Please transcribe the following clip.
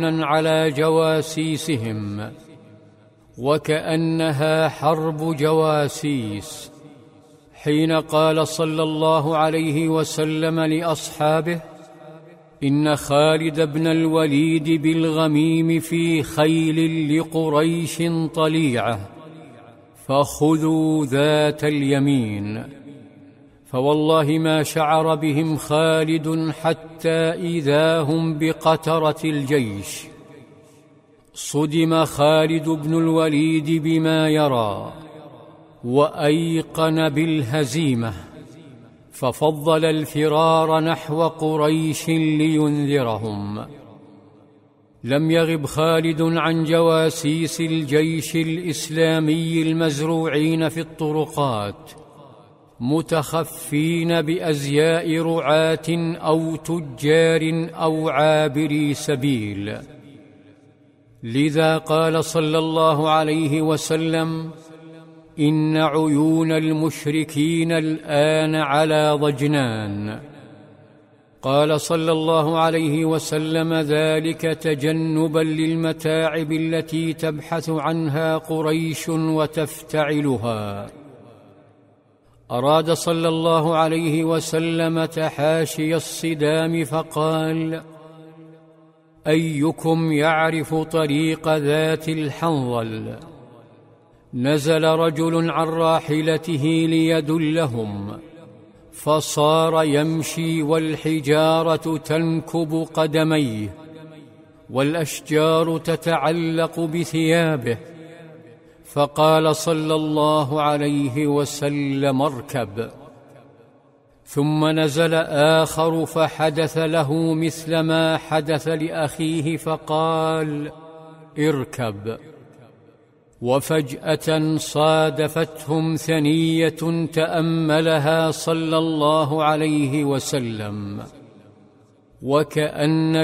على جواسيسهم، وكأنها حرب جواسيس، حين قال صلى الله عليه وسلم لأصحابه: إن خالد بن الوليد بالغميم في خيل لقريش طليعة، فخذوا ذات اليمين. فوالله ما شعر بهم خالد حتى إذا هم بقترة الجيش. صدم خالد بن الوليد بما يرى، وأيقن بالهزيمة، ففضل الفرار نحو قريش لينذرهم. لم يغب خالد عن جواسيس الجيش الإسلامي المزروعين في الطرقات، متخفين بأزياء رعاة أو تجار أو عابري سبيل. لذا قال صلى الله عليه وسلم: إن عيون المشركين الآن على ضجنان. قال صلى الله عليه وسلم ذلك تجنبا للمتاعب التي تبحث عنها قريش وتفتعلها. أراد صلى الله عليه وسلم تحاشي الصدام فقال: أيكم يعرف طريق ذات الحنظل؟ نزل رجل عن راحلته ليدلهم، فصار يمشي والحجارة تنكب قدميه، والأشجار تتعلق بثيابه، فقال صلى الله عليه وسلم: اركب. ثم نزل آخر فحدث له مثل ما حدث لأخيه، فقال: اركب. وفجأة صادفتهم ثنية تأملها صلى الله عليه وسلم، وكأن